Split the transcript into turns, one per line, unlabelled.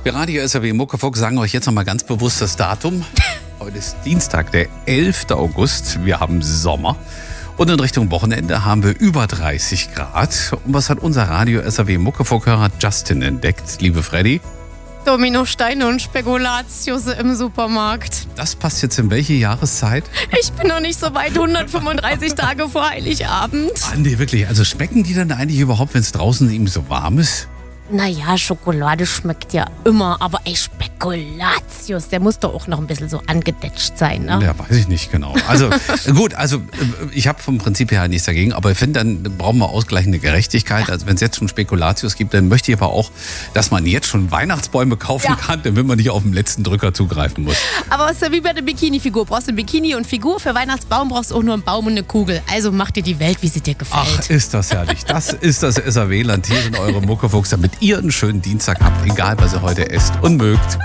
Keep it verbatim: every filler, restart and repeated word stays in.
Wir Radio S R W Muckefuck sagen euch jetzt nochmal ganz bewusst das Datum. Heute ist Dienstag, der elfter August. Wir haben Sommer. Und in Richtung Wochenende haben wir über dreißig Grad. Und was hat unser Radio S R W Muckefuck-Hörer Justin entdeckt, liebe Freddy?
Dominosteine und Spekulatius im Supermarkt.
Das passt jetzt in welche Jahreszeit?
Ich bin noch nicht so weit, hundertfünfunddreißig Tage vor Heiligabend.
Ah, nee, wirklich. Also schmecken die dann eigentlich überhaupt, wenn es draußen eben so warm ist?
Naja, Schokolade schmeckt ja immer, aber ey, Spekulatius, der muss doch auch noch ein bisschen so angedetscht sein, ne?
Ja, weiß ich nicht genau. Also gut, also ich habe vom Prinzip her nichts dagegen, aber ich finde, dann brauchen wir ausgleichende Gerechtigkeit. Also wenn es jetzt schon Spekulatius gibt, dann möchte ich aber auch, dass man jetzt schon Weihnachtsbäume kaufen
Ja.
kann, damit man nicht auf den letzten Drücker zugreifen muss.
Aber es ist ja wie bei der Bikini-Figur. Brauchst du ein Bikini und Figur, für Weihnachtsbaum brauchst du auch nur einen Baum und eine Kugel. Also mach dir die Welt, wie sie dir gefällt.
Ach, ist das herrlich. Das ist das S R W-Land. Hier sind eure Muckefuchs, damit ihr einen schönen Dienstag habt, egal was ihr heute esst und mögt.